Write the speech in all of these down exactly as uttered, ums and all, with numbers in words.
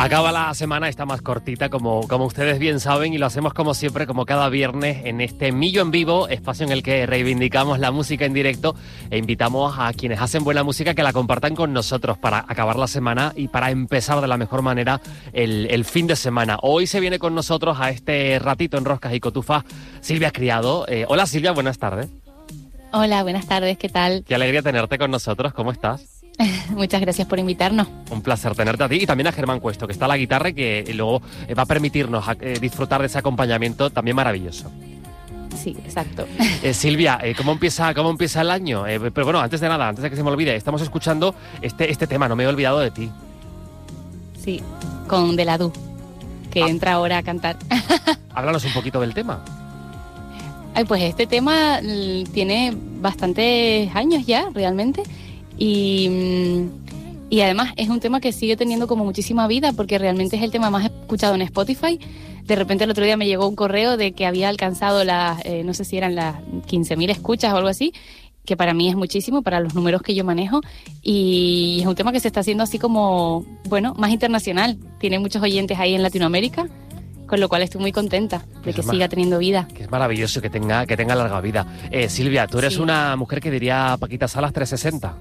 Acaba la semana, está más cortita, como, como ustedes bien saben, y lo hacemos como siempre, como cada viernes, en este Millo en Vivo, espacio en el que reivindicamos la música en directo e invitamos a quienes hacen buena música que la compartan con nosotros para acabar la semana y para empezar de la mejor manera el, el fin de semana. Hoy se viene con nosotros a este ratito en Roscas y Cotufas Silvia Criado. Eh, hola Silvia, buenas tardes. Hola, buenas tardes, ¿qué tal? Qué alegría tenerte con nosotros, ¿cómo estás? Muchas gracias por invitarnos. Un placer tenerte a ti y también a Germán Cuesto, que está a la guitarra y que luego va a permitirnos eh, disfrutar de ese acompañamiento también maravilloso. Sí, exacto. Eh, Silvia, eh, ¿cómo empieza cómo empieza el año? Eh, pero bueno, antes de nada, antes de que se me olvide, estamos escuchando este, este tema, No me he olvidado de ti. Sí, con De la Du, que ah. entra ahora a cantar. Háblanos un poquito del tema. Ay, pues este tema tiene bastantes años ya, realmente. Y, y además es un tema que sigue teniendo como muchísima vida porque realmente es el tema más escuchado en Spotify. De repente el otro día me llegó un correo de que había alcanzado las, eh, no sé si eran las quince mil escuchas o algo así, que para mí es muchísimo, para los números que yo manejo, y es un tema que se está haciendo así como, bueno, más internacional. Tiene muchos oyentes ahí en Latinoamérica, con lo cual estoy muy contenta de que, que siga teniendo vida. Que es maravilloso que tenga, que tenga larga vida. Eh, Silvia, tú eres sí. una mujer que diría Paquita Salas trescientos sesenta.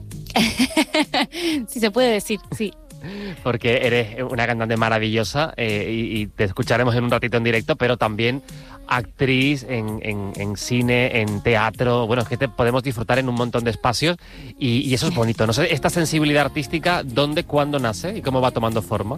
Sí se puede decir, sí. Porque eres una cantante maravillosa eh, y, y te escucharemos en un ratito en directo, pero también actriz en, en, en cine, en teatro. Bueno, es que te podemos disfrutar en un montón de espacios y, y eso es bonito. No sé, esta sensibilidad artística, ¿dónde, cuándo nace y cómo va tomando forma?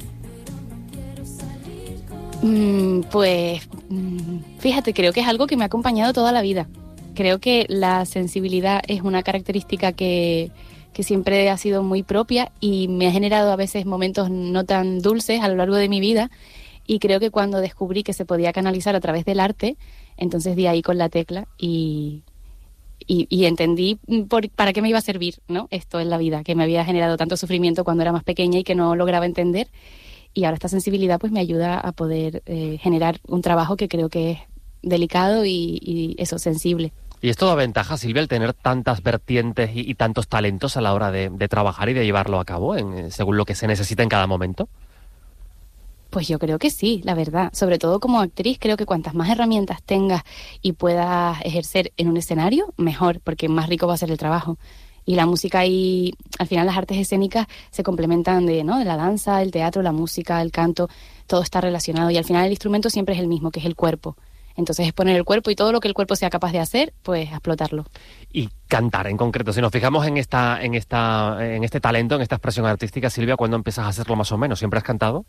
Mm, pues fíjate, creo que es algo que me ha acompañado toda la vida. Creo que la sensibilidad es una característica que... que siempre ha sido muy propia y me ha generado a veces momentos no tan dulces a lo largo de mi vida, y creo que cuando descubrí que se podía canalizar a través del arte, entonces di ahí con la tecla y, y, y entendí por, para qué me iba a servir, ¿no? Esto en la vida, que me había generado tanto sufrimiento cuando era más pequeña y que no lograba entender, y ahora esta sensibilidad pues me ayuda a poder eh, generar un trabajo que creo que es delicado y, y eso, sensible. ¿Y esto da ventaja, Silvia, el tener tantas vertientes y, y tantos talentos a la hora de, de trabajar y de llevarlo a cabo, en, según lo que se necesita en cada momento? Pues yo creo que sí, la verdad. Sobre todo como actriz, creo que cuantas más herramientas tengas y puedas ejercer en un escenario, mejor, porque más rico va a ser el trabajo. Y la música y, al final, las artes escénicas se complementan de, ¿no? de la danza, el teatro, la música, el canto, todo está relacionado. Y al final el instrumento siempre es el mismo, que es el cuerpo. Entonces es poner el cuerpo y todo lo que el cuerpo sea capaz de hacer, pues explotarlo. Y cantar en concreto. Si nos fijamos en esta, en esta, en este talento, en esta expresión artística, Silvia, ¿cuándo empiezas a hacerlo más o menos? ¿Siempre has cantado?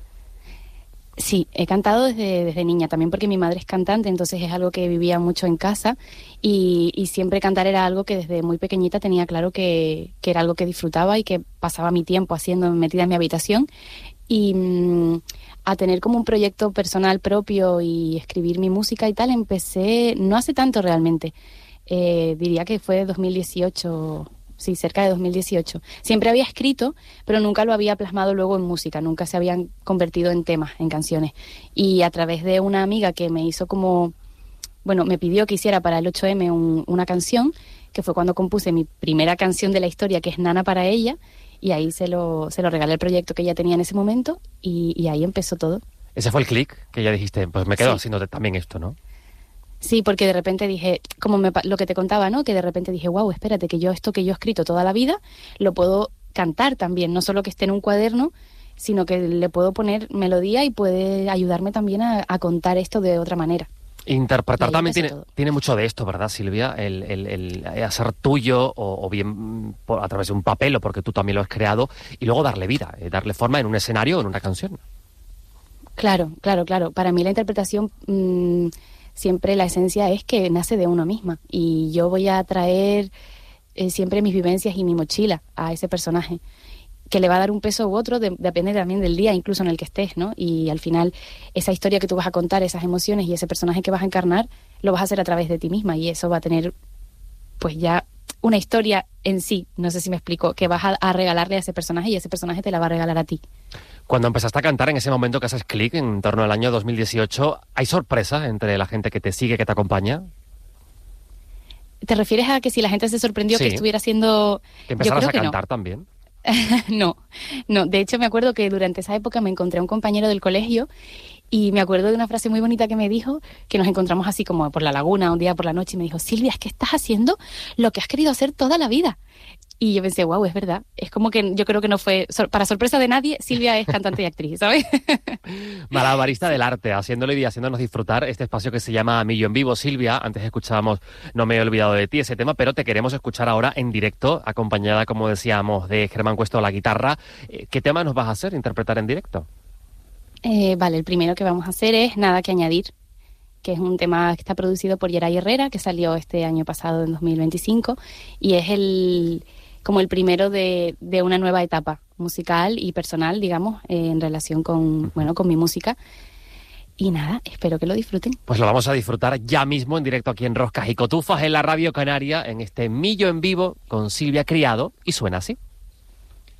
Sí, he cantado desde, desde niña, también porque mi madre es cantante, entonces es algo que vivía mucho en casa y, y siempre cantar era algo que desde muy pequeñita tenía claro que, que era algo que disfrutaba y que pasaba mi tiempo haciendo, metida en mi habitación. Y mmm, a tener como un proyecto personal propio y escribir mi música y tal, empecé no hace tanto realmente, eh, diría que fue dos mil dieciocho, sí, cerca de dos mil dieciocho. Siempre había escrito, pero nunca lo había plasmado luego en música, nunca se habían convertido en temas, en canciones. Y a través de una amiga que me hizo como, bueno, me pidió que hiciera para el ocho eme un, una canción, que fue cuando compuse mi primera canción de la historia, que es Nana para ella, y ahí se lo, se lo regalé el proyecto que ella tenía en ese momento y, y ahí empezó todo. Ese fue el clic que ya dijiste, pues me quedo sí. haciendo también esto, ¿no? Sí, porque de repente dije, como me, lo que te contaba, ¿no? Que de repente dije, wow, espérate, que yo esto que yo he escrito toda la vida lo puedo cantar también, no solo que esté en un cuaderno, sino que le puedo poner melodía y puede ayudarme también a, a contar esto de otra manera. Interpretar también tiene, tiene mucho de esto, ¿verdad, Silvia? El, el, el hacer tuyo o, o bien por, a través de un papel o porque tú también lo has creado y luego darle vida, eh, darle forma en un escenario o en una canción. Claro, claro, claro. Para mí la interpretación, mmm, siempre la esencia es que nace de uno misma y yo voy a traer eh, siempre mis vivencias y mi mochila a ese personaje, que le va a dar un peso u otro, de, depende también del día incluso en el que estés, ¿no? Y al final esa historia que tú vas a contar, esas emociones y ese personaje que vas a encarnar, lo vas a hacer a través de ti misma y eso va a tener pues ya una historia en sí, no sé si me explico, que vas a, a regalarle a ese personaje y ese personaje te la va a regalar a ti. Cuando empezaste a cantar, en ese momento que haces clic, en torno al año dos mil dieciocho, ¿hay sorpresa entre la gente que te sigue, que te acompaña? ¿Te refieres a que si la gente se sorprendió sí. que estuviera haciendo...? Que empezaras Yo creo a que cantar no. también. No, no. De hecho, me acuerdo que durante esa época me encontré a un compañero del colegio y me acuerdo de una frase muy bonita que me dijo, que nos encontramos así como por la laguna un día por la noche y me dijo: Silvia, es que estás haciendo lo que has querido hacer toda la vida. Y yo pensé, wow, es verdad. Es como que yo creo que no fue, para sorpresa de nadie, Silvia es cantante y actriz, ¿sabes? Malabarista del arte, haciéndole y haciéndonos disfrutar este espacio que se llama Millo en Vivo. Silvia, antes escuchábamos No me he olvidado de ti, ese tema, pero te queremos escuchar ahora en directo, acompañada, como decíamos, de Germán Cuesto a la guitarra. ¿Qué tema nos vas a hacer, interpretar en directo? Eh, vale, el primero que vamos a hacer es Nada que añadir, que es un tema que está producido por Yeray Herrera, que salió este año pasado, en dos mil veinticinco, y es el como el primero de, de una nueva etapa musical y personal, digamos, eh, en relación con, bueno, con mi música. Y nada, espero que lo disfruten. Pues lo vamos a disfrutar ya mismo en directo aquí en Roscas y Cotufas, en la Radio Canaria, en este Millo en Vivo con Silvia Criado, y suena así.